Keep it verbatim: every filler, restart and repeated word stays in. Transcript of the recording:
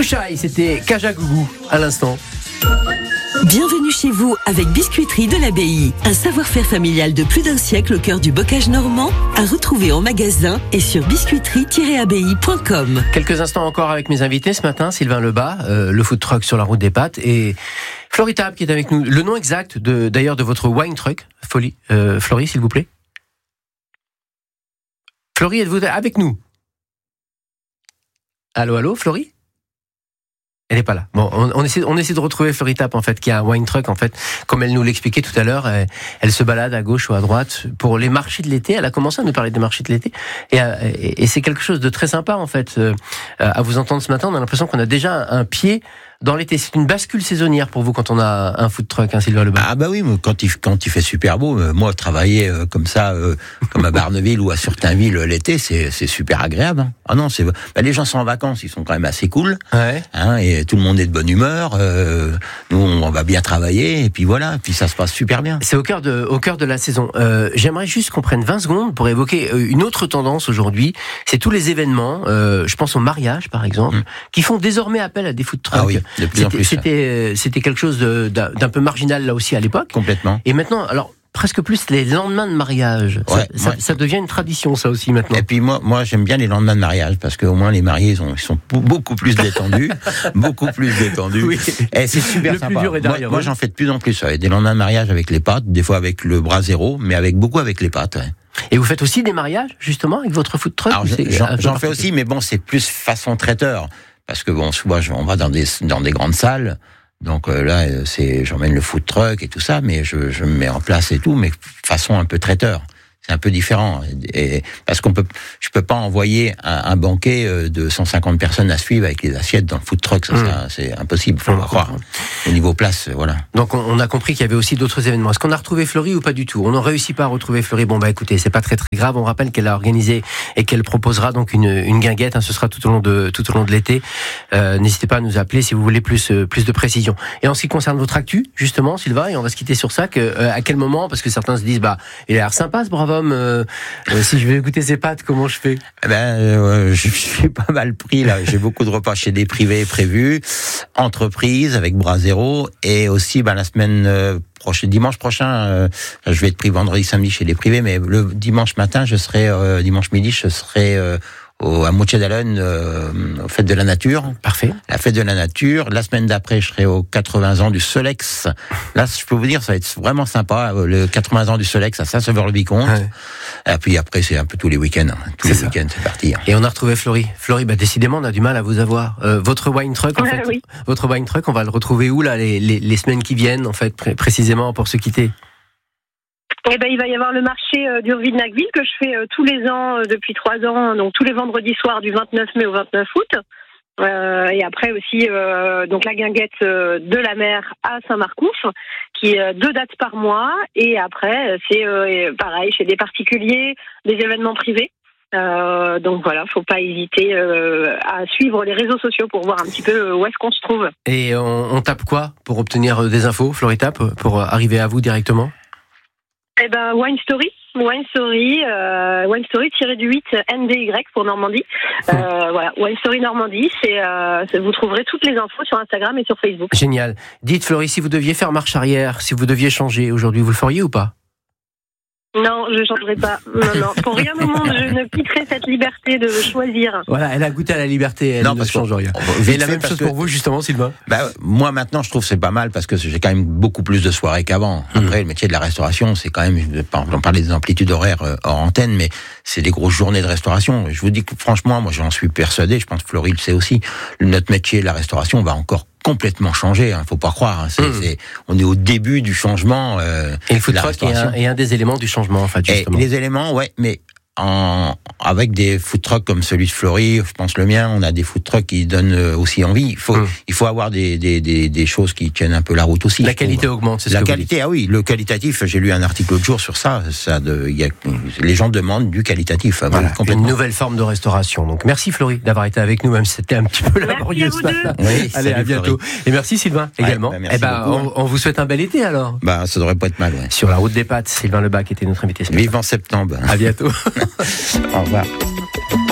Touchaille, c'était Kajagougou à l'instant. Bienvenue chez vous avec Biscuiterie de l'Abbaye. Un savoir-faire familial de plus d'un siècle au cœur du bocage normand, à retrouver en magasin et sur biscuiterie tiret abbaye point com. Quelques instants encore avec mes invités ce matin, Sylvain Lebas, euh, le food truck sur la route des pâtes, et Florie Table qui est avec nous. Le nom exact de, d'ailleurs de votre wine truck, Folie, euh, Florie s'il vous plaît. Florie, êtes-vous avec nous? Allô, allô, Florie? Elle n'est pas là. Bon, on, on, essaie, on essaie de retrouver Florie Tap, en fait, qui a un wine truck, en fait, comme elle nous l'expliquait tout à l'heure. Elle, elle se balade à gauche ou à droite pour les marchés de l'été. Elle a commencé à nous parler des marchés de l'été. Et, et, et c'est quelque chose de très sympa, en fait. Euh, à vous entendre ce matin, on a l'impression qu'on a déjà un pied dans l'été. C'est une bascule saisonnière pour vous quand on a un food truck, hein, Sylvain Lebas. Ah bah oui, quand il, quand il fait super beau, moi travailler euh, comme ça, euh, comme à Barneville ou à Surtainville l'été, c'est, c'est super agréable. Hein. Ah non, c'est bah, les gens sont en vacances, ils sont quand même assez cool, ouais. hein, et tout le monde est de bonne humeur. Euh, nous, on va bien travailler et puis voilà, puis ça se passe super bien. C'est au cœur de, au cœur de la saison. Euh, j'aimerais juste qu'on prenne vingt secondes pour évoquer une autre tendance aujourd'hui. C'est tous les événements. Euh, je pense au mariage, par exemple, mmh. qui font désormais appel à des food trucks. Ah oui. De plus c'était, en plus, c'était, c'était quelque chose de, d'un, d'un peu marginal là aussi à l'époque. Complètement. Et maintenant, alors presque plus les lendemains de mariage. Ouais, ça, ouais. ça, ça devient une tradition, ça aussi maintenant. Et puis moi, moi j'aime bien les lendemains de mariage parce qu'au moins les mariés ils, ont, ils sont beaucoup plus détendus, beaucoup plus détendus. Oui. Et c'est super le sympa. Plus dur est derrière, moi, moi j'en fais de plus en plus. Ouais. Des lendemains de mariage avec les pâtes, des fois avec le brasero, mais avec beaucoup avec les pâtes. Ouais. Et vous faites aussi des mariages justement avec votre food truck? Alors, j'en, j'en fais aussi, mais bon c'est plus façon traiteur. Parce que bon, souvent, on va dans des, dans des grandes salles, donc euh, là, c'est, j'emmène le food truck et tout ça, mais je, je me mets en place et tout, mais façon un peu traiteur. C'est un peu différent, et, et parce qu'on peut, je peux pas envoyer un, un banquet de cent cinquante personnes à suivre avec les assiettes dans le food truck, ça, mmh. ça c'est impossible, faut mmh. le croire. Au niveau place, voilà. Donc on, on a compris qu'il y avait aussi d'autres événements. Est-ce qu'on a retrouvé Florie ou pas du tout? On ne réussit pas à retrouver Florie. Bon bah écoutez, c'est pas très très grave. On rappelle qu'elle a organisé et qu'elle proposera donc une, une guinguette. Hein, ce sera tout au long de tout au long de l'été. Euh, n'hésitez pas à nous appeler si vous voulez plus plus de précision. Et en ce qui concerne votre actu, justement, Sylvain, et on va se quitter sur ça. Que euh, à quel moment? Parce que certains se disent bah il a l'air sympa ce brave homme. Euh, euh, si je vais goûter ses pâtes, comment je fais? Eh ben, euh, je suis pas mal pris là. J'ai beaucoup de repas chez des privés prévus, entreprises avec Brasero, et aussi ben, la semaine euh, prochaine, dimanche prochain, euh, je vais être pris vendredi, samedi chez des privés, mais le dimanche matin, je serai euh, dimanche midi, je serai euh, au, à Moutchedalen, euh, aux Fêtes de la Nature. Parfait. La Fête de la Nature. La semaine d'après, je serai aux quatre-vingts ans du Solex. Là, je peux vous dire, ça va être vraiment sympa. Le quatre-vingts ans du Solex à Saint-Sauveur-le-Vicomte. Ouais. Et puis après, c'est un peu tous les week-ends. Tous c'est les ça. week-ends, c'est parti. Et on a retrouvé Florie. Florie, bah, décidément, on a du mal à vous avoir. Euh, votre wine truck, en ouais, fait. Oui. Votre wine truck, on va le retrouver où, là, les, les, les semaines qui viennent, en fait, pré- précisément, pour se quitter? Eh ben, il va y avoir le marché euh, d'Urville-Nacville que je fais euh, tous les ans euh, depuis trois ans, donc tous les vendredis soirs du vingt-neuf mai au vingt-neuf août. Euh, et après aussi euh, donc la guinguette euh, de la mer à Saint-Marcouf, qui est euh, deux dates par mois. Et après, c'est euh, pareil chez des particuliers, des événements privés. Euh, donc voilà, faut pas hésiter euh, à suivre les réseaux sociaux pour voir un petit peu où est-ce qu'on se trouve. Et on, on tape quoi pour obtenir des infos, Florie Tap, pour arriver à vous directement? Eh ben, Wine Story, Wine Story, euh, Wine Story tiré du huit N D Y pour Normandie. Euh, mmh. Voilà, Wine Story Normandie, c'est, euh, c'est, vous trouverez toutes les infos sur Instagram et sur Facebook. Génial. Dites, Florie, si vous deviez faire marche arrière, si vous deviez changer aujourd'hui, vous le feriez ou pas? Non, je ne changerai pas. Non, non. Pour rien au monde, je ne quitterai cette liberté de choisir. Voilà, elle a goûté à la liberté, elle non, ne change rien. Et la même chose que... pour vous, justement, Sylvain? Bah, moi, maintenant, je trouve que c'est pas mal parce que j'ai quand même beaucoup plus de soirées qu'avant. Après, mmh. le métier de la restauration, c'est quand même, on parlait des amplitudes horaires hors antenne, mais c'est des grosses journées de restauration. Je vous dis que franchement, moi, j'en suis persuadé, je pense que Florie le sait aussi, notre métier de la restauration va encore complètement changé, hein, faut pas croire. Hein, c'est, mmh. c'est, on est au début du changement. Euh, et le food truck est un, est un des éléments du changement, en fait, justement. Et les éléments, ouais, mais en, avec des food trucks comme celui de Florie, je pense le mien, on a des food trucks qui donnent aussi envie. Il faut, mmh. il faut avoir des, des, des, des choses qui tiennent un peu la route aussi. La qualité augmente, c'est ce La que qualité, ah oui, le qualitatif. J'ai lu un article l'autre jour sur ça. Ça, de, y a, les gens demandent du qualitatif. Voilà, complètement. Une nouvelle forme de restauration. Donc merci Florie d'avoir été avec nous, même si c'était un petit peu laborieux ce matin. Oui, allez, à bientôt. Florie. Et merci Sylvain ouais, également. Bah, merci eh ben, beaucoup, on, on vous souhaite un bel été alors. Bah, ça devrait pas être mal. Ouais. Sur la route des pâtes, Sylvain Lebas qui était notre invité. Vive en septembre. À bientôt. Au revoir.